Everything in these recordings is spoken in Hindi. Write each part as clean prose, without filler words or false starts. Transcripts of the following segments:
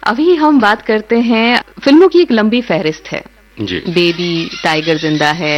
अभी हम बात करते हैं, फिल्मों की एक लंबी फहरिस्त है जी। बेबी, टाइगर जिंदा है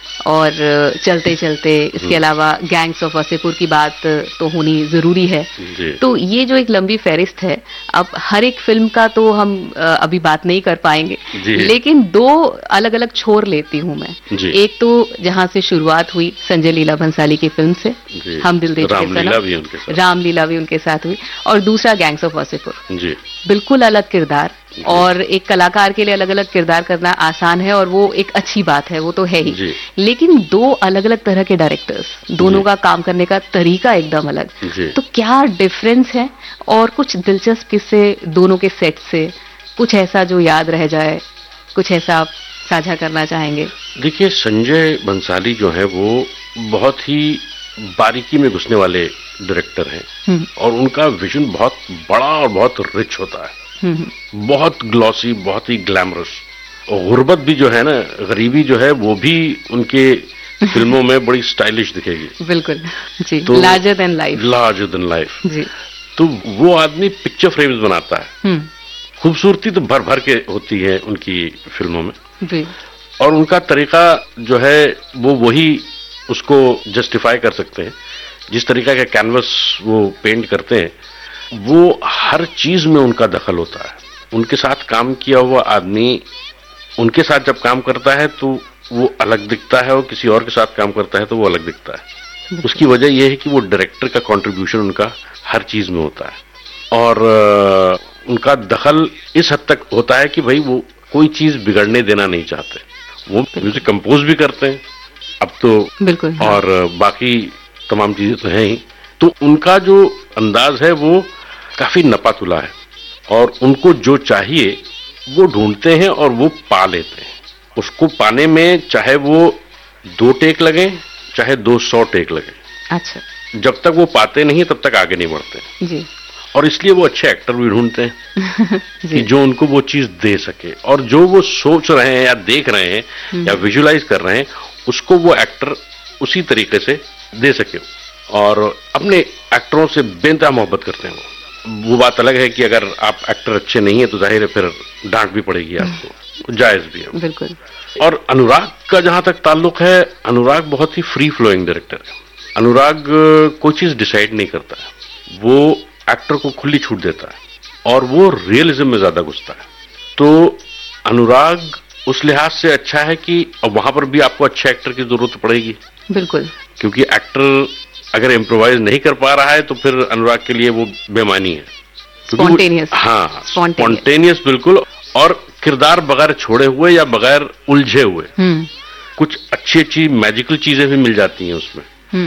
और चलते चलते, इसके अलावा गैंग्स ऑफ वासेपुर की बात तो होनी जरूरी है। तो ये जो एक लंबी फहरिस्त है, अब हर एक फिल्म का तो हम अभी बात नहीं कर पाएंगे, लेकिन दो अलग अलग छोर लेती हूँ मैं। एक तो जहाँ से शुरुआत हुई संजय लीला भंसाली की फिल्म से, हम दिल दे चुके सनम, रामलीला भी उनके साथ हुई, और दूसरा गैंग्स ऑफ वासेपुर। बिल्कुल अलग किरदार, और एक कलाकार के लिए अलग अलग किरदार करना आसान है और वो एक अच्छी बात है, वो तो है ही, लेकिन दो अलग अलग तरह के डायरेक्टर्स, दोनों का काम करने का तरीका एकदम अलग। तो क्या डिफरेंस है, और कुछ दिलचस्प किस्से दोनों के सेट से, कुछ ऐसा जो याद रह जाए, कुछ ऐसा आप साझा करना चाहेंगे? देखिए, संजय भंसाली जो है वो बहुत ही बारीकी में घुसने वाले डायरेक्टर हैं, और उनका विजन बहुत बड़ा और बहुत रिच होता है, बहुत ग्लॉसी, बहुत ही ग्लैमरस। और गुर्बत भी जो है ना, गरीबी जो है, वो भी उनके फिल्मों में बड़ी स्टाइलिश दिखेगी। बिल्कुल जी, तो लार्जर देन लाइफ जी। तो वो आदमी पिक्चर फ्रेम्स बनाता है, खूबसूरती तो भर भर के होती है उनकी फिल्मों में जी। और उनका तरीका जो है वो वही उसको जस्टिफाई कर सकते हैं, जिस तरीका का कैनवस वो पेंट करते हैं, वो हर चीज में उनका दखल होता है। उनके साथ काम किया हुआ आदमी उनके साथ जब काम करता है तो वो अलग दिखता है, और किसी और के साथ काम करता है तो वो अलग दिखता है। उसकी वजह यह है कि वो डायरेक्टर का कंट्रीब्यूशन उनका हर चीज में होता है, और उनका दखल इस हद तक होता है कि भाई वो कोई चीज बिगड़ने देना नहीं चाहते। वो म्यूजिक कंपोज भी करते हैं अब तो, बिल्कुल, और बाकी तमाम चीजें तो हैं ही। तो उनका जो अंदाज है वो काफी नपा तुला है, और उनको जो चाहिए वो ढूंढते हैं और वो पा लेते हैं। उसको पाने में चाहे वो 2 टेक लगे, चाहे 200 टेक लगे, अच्छा, जब तक वो पाते नहीं तब तक आगे नहीं बढ़ते जी। और इसलिए वो अच्छे एक्टर भी ढूंढते हैं कि जो उनको वो चीज दे सके, और जो वो सोच रहे हैं या देख रहे हैं या विजुलाइज कर रहे हैं, उसको वो एक्टर उसी तरीके से दे सके। और अपने एक्टरों से बेइंतहा मोहब्बत करते हैं वो बात अलग है कि अगर आप एक्टर अच्छे नहीं है तो जाहिर है फिर डांट भी पड़ेगी आपको, जायज भी है बिल्कुल। और अनुराग का जहां तक ताल्लुक है, अनुराग बहुत ही फ्री फ्लोइंग डायरेक्टर है। अनुराग कोई चीज डिसाइड नहीं करता है, वो एक्टर को खुली छूट देता है, और वो रियलिज्म में ज्यादा घुसता है। तो अनुराग उस लिहाज से अच्छा है कि वहां पर भी आपको अच्छे एक्टर की जरूरत पड़ेगी, बिल्कुल, क्योंकि एक्टर अगर इम्प्रोवाइज नहीं कर पा रहा है तो फिर अनुराग के लिए वो बेमानी है। स्पॉन्टेनियस, हाँ, स्पॉन्टेनियस बिल्कुल, और किरदार बगैर छोड़े हुए या बगैर उलझे हुए, कुछ अच्छी अच्छी मैजिकल चीजें भी मिल जाती हैं उसमें।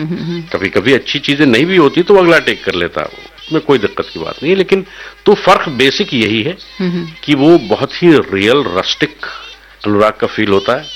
कभी कभी अच्छी चीजें नहीं भी होती तो अगला टेक कर लेता है, उसमें कोई दिक्कत की बात नहीं है। लेकिन तो फर्क बेसिक यही है कि वो बहुत ही रियल रस्टिक अनुराग का फील होता है,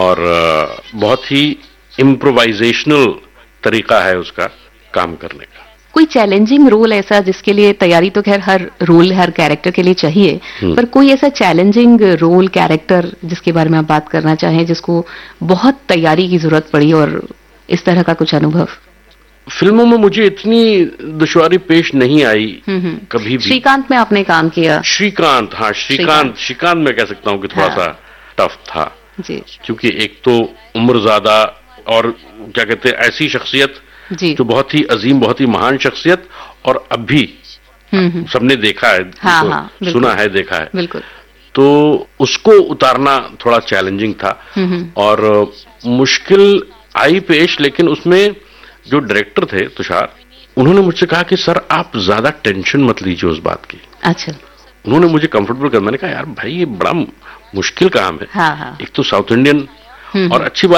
और बहुत ही इम्प्रोवाइजेशनल तरीका है उसका काम करने का। कोई चैलेंजिंग रोल ऐसा जिसके लिए तैयारी तो खैर हर रोल हर कैरेक्टर के लिए चाहिए, पर कोई ऐसा चैलेंजिंग रोल कैरेक्टर जिसके बारे में आप बात करना चाहें, जिसको बहुत तैयारी की जरूरत पड़ी, और इस तरह का कुछ अनुभव? फिल्मों में मुझे इतनी दुश्वारी पेश नहीं आई कभी भी। श्रीकांत में आपने काम किया? श्रीकांत, हाँ, श्रीकांत में कह सकता हूँ कि थोड़ा सा टफ था जी, क्योंकि एक तो उम्र ज्यादा, और क्या कहते हैं, ऐसी शख्सियत जो बहुत ही अजीम, बहुत ही महान शख्सियत, और अब भी सबने देखा है, तो सुना है, देखा है, बिल्कुल। तो उसको उतारना थोड़ा चैलेंजिंग था और मुश्किल आई पेश। लेकिन उसमें जो डायरेक्टर थे तुषार, उन्होंने मुझसे कहा कि सर आप ज्यादा टेंशन मत लीजिए उस बात की। अच्छा। उन्होंने मुझे कंफर्टेबल कर, मैंने कहा यार भाई ये बड़ा मुश्किल काम है। हाँ। एक तो साउथ इंडियन, और अच्छी बात